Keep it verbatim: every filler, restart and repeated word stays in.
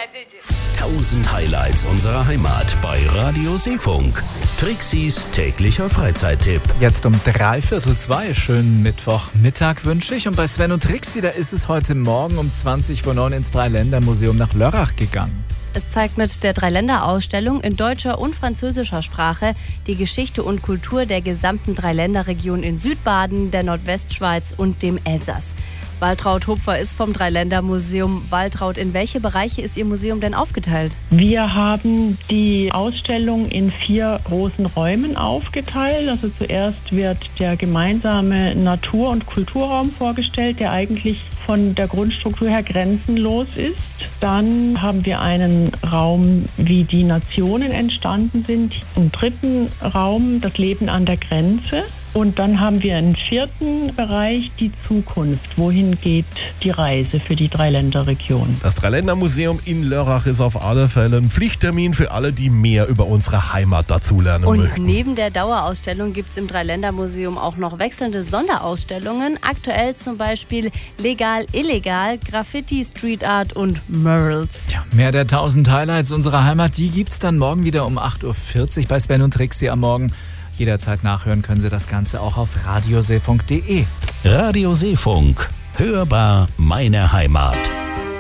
Tausend Highlights unserer Heimat bei Radio Seefunk. Trixis täglicher Freizeittipp. Jetzt um dreiviertel zwei. Schönen Mittwochmittag wünsche ich. Und bei Sven und Trixi, da ist es heute Morgen um zwanzig vor neun ins Dreiländermuseum nach Lörrach gegangen. Es zeigt mit der Dreiländer-Ausstellung in deutscher und französischer Sprache die Geschichte und Kultur der gesamten Dreiländerregion in Südbaden, der Nordwestschweiz und dem Elsass. Waltraud Hupfer ist vom Dreiländermuseum. Waltraud, in welche Bereiche ist Ihr Museum denn aufgeteilt? Wir haben die Ausstellung in vier großen Räumen aufgeteilt. Also zuerst wird der gemeinsame Natur- und Kulturraum vorgestellt, der eigentlich von der Grundstruktur her grenzenlos ist. Dann haben wir einen Raum, wie die Nationen entstanden sind. Im dritten Raum das Leben an der Grenze. Und dann haben wir einen vierten Bereich, die Zukunft. Wohin geht die Reise für die Dreiländerregion? Das Dreiländermuseum in Lörrach ist auf alle Fälle ein Pflichttermin für alle, die mehr über unsere Heimat dazulernen Und möchten. neben der Dauerausstellung gibt es im Dreiländermuseum auch noch wechselnde Sonderausstellungen. Aktuell zum Beispiel Legal, Illegal, Graffiti, Street Art und Murals. Ja, mehr der tausend Highlights unserer Heimat, die gibt's dann morgen wieder um acht Uhr vierzig bei Sven und Trixi am Morgen. Jederzeit nachhören können Sie das Ganze auch auf radioseefunk punkt de. Radio Seefunk. Hörbar meine Heimat.